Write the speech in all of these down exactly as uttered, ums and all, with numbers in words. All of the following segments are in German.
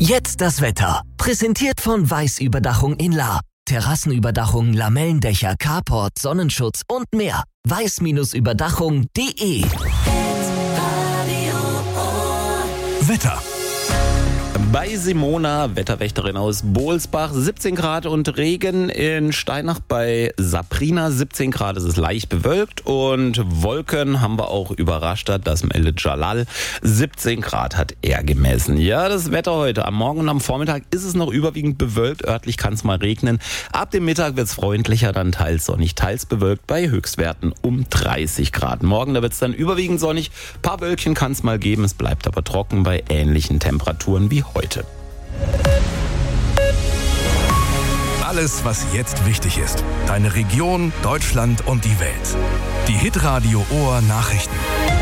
Jetzt das Wetter. Präsentiert von Weiß-Überdachung in Lahr. Terrassenüberdachung, Lamellendächer, Carport, Sonnenschutz und mehr. weiß Überdachung punkt de. Wetter. Bei Simona, Wetterwächterin aus Bohlsbach, siebzehn Grad und Regen. In Steinach bei Sabrina siebzehn Grad, es ist leicht bewölkt und Wolken haben wir auch über Rastatt, das meldet Jalal. siebzehn Grad hat er gemessen. Ja, das Wetter heute. Am Morgen und am Vormittag ist es noch überwiegend bewölkt, örtlich kann es mal regnen. Ab dem Mittag wird es freundlicher, dann teils sonnig, teils bewölkt bei Höchstwerten um dreißig Grad. Morgen, da wird es dann überwiegend sonnig, paar Wölkchen kann es mal geben, es bleibt aber trocken bei ähnlichen Temperaturen wie heute. Alles, was jetzt wichtig ist. Deine Region, Deutschland und die Welt. Die Hitradio Ohr Nachrichten.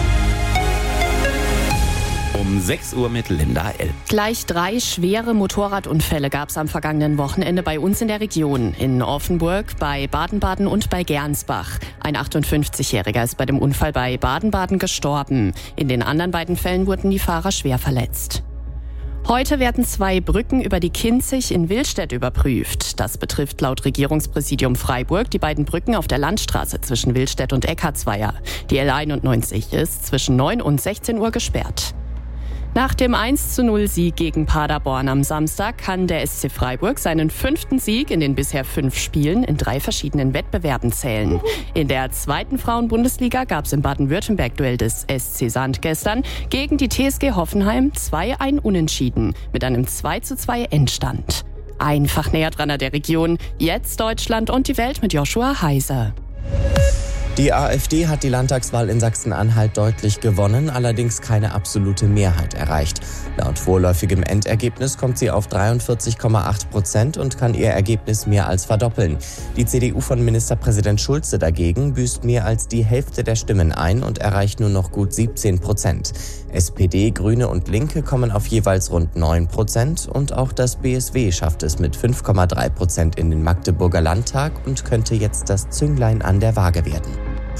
Um sechs Uhr mit Linda L. Gleich drei schwere Motorradunfälle gab es am vergangenen Wochenende bei uns in der Region. In Offenburg, bei Baden-Baden und bei Gernsbach. Ein achtundfünfzigjähriger ist bei dem Unfall bei Baden-Baden gestorben. In den anderen beiden Fällen wurden die Fahrer schwer verletzt. Heute werden zwei Brücken über die Kinzig in Willstedt überprüft. Das betrifft laut Regierungspräsidium Freiburg die beiden Brücken auf der Landstraße zwischen Willstedt und Eckartsweier. Die L einundneunzig ist zwischen neun und sechzehn Uhr gesperrt. Nach dem eins zu null Sieg gegen Paderborn am Samstag kann der S C Freiburg seinen fünften Sieg in den bisher fünf Spielen in drei verschiedenen Wettbewerben zählen. In der zweiten Frauenbundesliga gab es im Baden-Württemberg-Duell des S C Sand gestern gegen die T S G Hoffenheim zwei ein Unentschieden mit einem zwei zu zwei Endstand. Einfach näher dran an der Region. Jetzt Deutschland und die Welt mit Joshua Heiser. Die AfD hat die Landtagswahl in Sachsen-Anhalt deutlich gewonnen, allerdings keine absolute Mehrheit erreicht. Laut vorläufigem Endergebnis kommt sie auf dreiundvierzig Komma acht Prozent und kann ihr Ergebnis mehr als verdoppeln. Die C D U von Ministerpräsident Schulze dagegen büßt mehr als die Hälfte der Stimmen ein und erreicht nur noch gut siebzehn Prozent. S P D, Grüne und Linke kommen auf jeweils rund neun Prozent und auch das B S W schafft es mit fünf Komma drei Prozent in den Magdeburger Landtag und könnte jetzt das Zünglein an der Waage werden.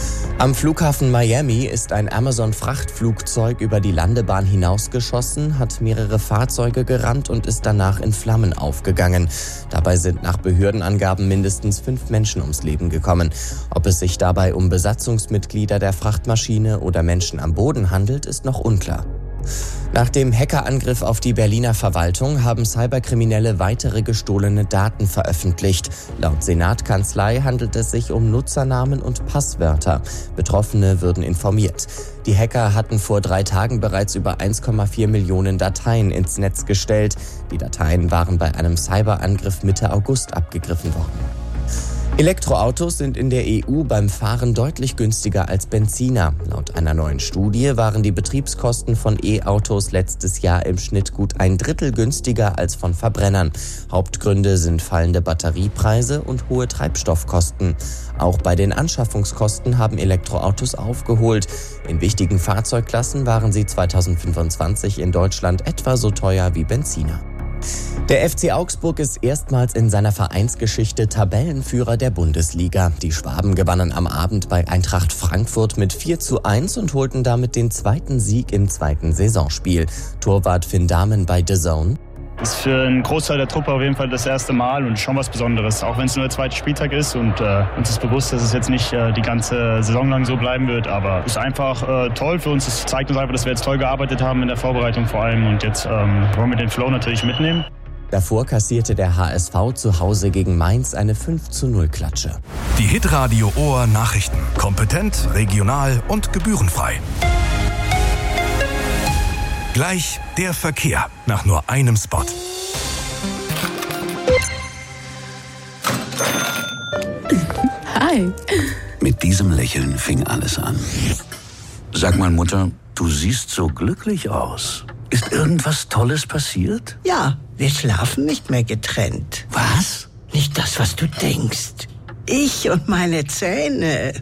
Am Flughafen Miami ist ein Amazon-Frachtflugzeug über die Landebahn hinausgeschossen, hat mehrere Fahrzeuge gerammt und ist danach in Flammen aufgegangen. Dabei sind nach Behördenangaben mindestens fünf Menschen ums Leben gekommen. Ob es sich dabei um Besatzungsmitglieder der Frachtmaschine oder Menschen am Boden handelt, ist noch unklar. Nach dem Hackerangriff auf die Berliner Verwaltung haben Cyberkriminelle weitere gestohlene Daten veröffentlicht. Laut Senatskanzlei handelt es sich um Nutzernamen und Passwörter. Betroffene würden informiert. Die Hacker hatten vor drei Tagen bereits über eins Komma vier Millionen Dateien ins Netz gestellt. Die Dateien waren bei einem Cyberangriff Mitte August abgegriffen worden. Elektroautos sind in der E U beim Fahren deutlich günstiger als Benziner. Laut einer neuen Studie waren die Betriebskosten von E-Autos letztes Jahr im Schnitt gut ein Drittel günstiger als von Verbrennern. Hauptgründe sind fallende Batteriepreise und hohe Treibstoffkosten. Auch bei den Anschaffungskosten haben Elektroautos aufgeholt. In wichtigen Fahrzeugklassen waren sie zweitausendfünfundzwanzig in Deutschland etwa so teuer wie Benziner. Der F C Augsburg ist erstmals in seiner Vereinsgeschichte Tabellenführer der Bundesliga. Die Schwaben gewannen am Abend bei Eintracht Frankfurt mit vier zu eins und holten damit den zweiten Sieg im zweiten Saisonspiel. Torwart Finn Dahmen bei D A Z N. Das ist für einen Großteil der Truppe auf jeden Fall das erste Mal und schon was Besonderes, auch wenn es nur der zweite Spieltag ist und äh, uns ist bewusst, dass es jetzt nicht äh, die ganze Saison lang so bleiben wird, aber es ist einfach äh, toll für uns, es zeigt uns einfach, dass wir jetzt toll gearbeitet haben in der Vorbereitung vor allem und jetzt ähm, wollen wir den Flow natürlich mitnehmen. Davor kassierte der H S V zu Hause gegen Mainz eine fünf zu null Klatsche. Die Hitradio Ohr Nachrichten. Kompetent, regional und gebührenfrei. Gleich der Verkehr nach nur einem Spot. Hi. Mit diesem Lächeln fing alles an. Sag mal, Mutter, du siehst so glücklich aus. Ist irgendwas Tolles passiert? Ja, wir schlafen nicht mehr getrennt. Was? Nicht das, was du denkst. Ich und meine Zähne.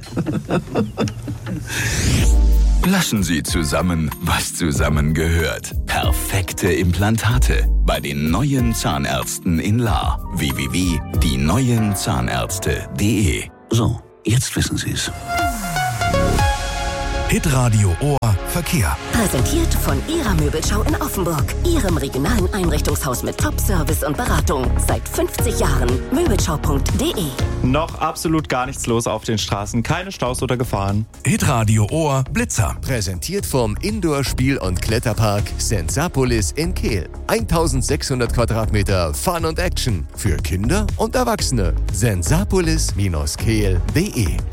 Lassen Sie zusammen, was zusammengehört. Perfekte Implantate bei den neuen Zahnärzten in Lahr. w w w punkt die neuen Zahnärzte punkt de. So, jetzt wissen Sie's. Hitradio Ohr Verkehr. Präsentiert von Ihrer Möbelschau in Offenburg. Ihrem regionalen Einrichtungshaus mit Top-Service und Beratung. Seit fünfzig Jahren. Möbelschau punkt de. Noch absolut gar nichts los auf den Straßen. Keine Staus oder Gefahren. Hitradio Ohr Blitzer. Präsentiert vom Indoor-Spiel- und Kletterpark Sensapolis in Kehl. eintausendsechshundert Quadratmeter Fun und Action. Für Kinder und Erwachsene. sensapolis Bindestrich kehl punkt de